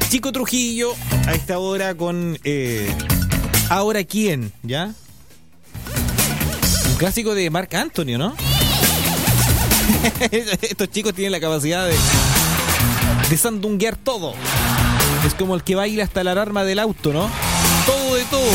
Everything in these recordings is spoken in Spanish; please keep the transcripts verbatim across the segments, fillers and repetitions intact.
Chico Trujillo, a esta hora con eh, Ahora Quién, ¿ya? Un clásico de Marc Anthony, ¿no? Estos chicos tienen la capacidad de, de sandunguear todo. Es como el que baila hasta la alarma del auto, ¿no? Todo de todo.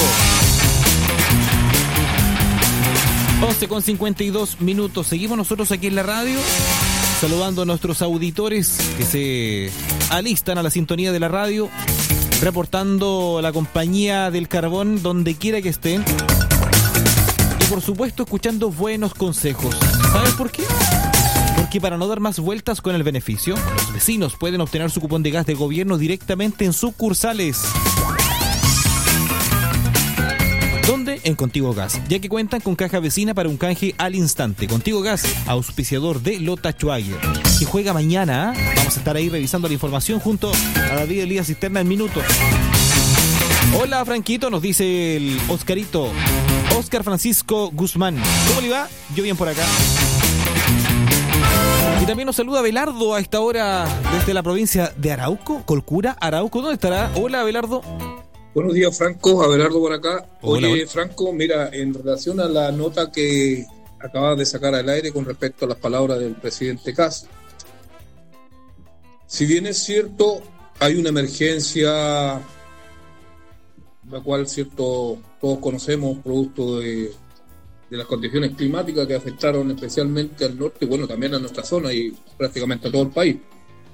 once con cincuenta y dos minutos. Seguimos nosotros aquí en la radio, saludando a nuestros auditores que se alistan a la sintonía de la radio, reportando la compañía del carbón donde quiera que estén. Y por supuesto escuchando buenos consejos. ¿Sabes por qué? Porque para no dar más vueltas con el beneficio, los vecinos pueden obtener su cupón de gas del gobierno directamente en sucursales. ¿Dónde? En Contigo Gas, ya que cuentan con caja vecina para un canje al instante. Contigo Gas, auspiciador de Lota Schwager, que juega mañana, ¿eh? Vamos a estar ahí revisando la información junto a David Elías Cisterna en minutos. Hola Franquito, nos dice el Oscarito, Oscar Francisco Guzmán. ¿Cómo le va? Yo bien por acá. Y también nos saluda Abelardo a esta hora desde la provincia de Arauco, Colcura, Arauco. ¿Dónde estará? Hola Abelardo. Buenos días, Franco. Abelardo por acá. Hola, Oye, hola. Franco, mira, en relación a la nota que acabas de sacar al aire con respecto a las palabras del presidente Kast, si bien es cierto, hay una emergencia, la cual, cierto, todos conocemos, producto de, de las condiciones climáticas que afectaron especialmente al norte, bueno, también a nuestra zona y prácticamente a todo el país.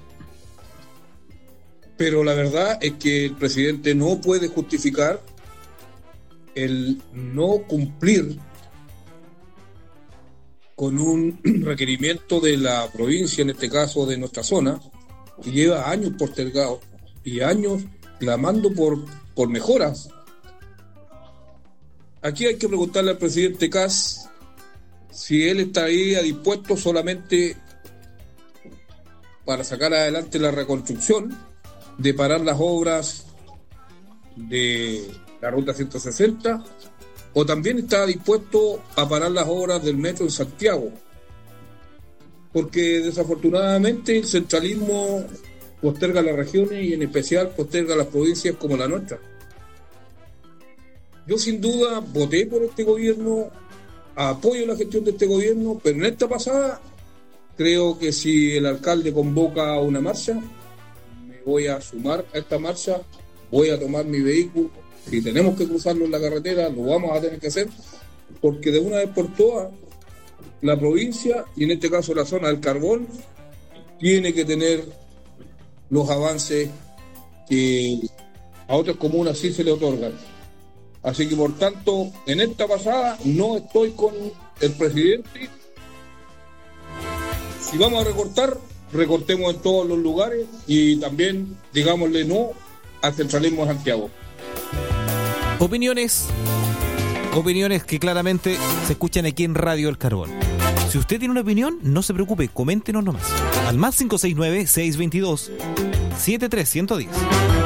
Pero la verdad es que el presidente no puede justificar el no cumplir con un requerimiento de la provincia, en este caso de nuestra zona, que lleva años postergado y años clamando por, por mejoras. Aquí hay que preguntarle al presidente Kast si él está ahí dispuesto solamente para sacar adelante la reconstrucción, de parar las obras de la ruta ciento sesenta, o también está dispuesto a parar las obras del metro en Santiago, porque desafortunadamente el centralismo posterga las regiones y en especial posterga las provincias como la nuestra. Yo sin duda voté por este gobierno, apoyo la gestión de este gobierno, pero en esta pasada creo que si el alcalde convoca una marcha, voy a sumar a esta marcha, voy a tomar mi vehículo, si tenemos que cruzarlo en la carretera, lo vamos a tener que hacer, porque de una vez por todas, la provincia, y en este caso la zona del carbón, tiene que tener los avances que a otras comunas sí se le otorgan. Así que por tanto, en esta pasada no estoy con el presidente. Si vamos a recortar, recortemos en todos los lugares y también digámosle no al centralismo de Santiago. Opiniones, opiniones que claramente se escuchan aquí en Radio El Carbón. Si usted tiene una opinión, no se preocupe, coméntenos nomás. Al más cinco seis nueve, seis dos dos, siete tres uno cero.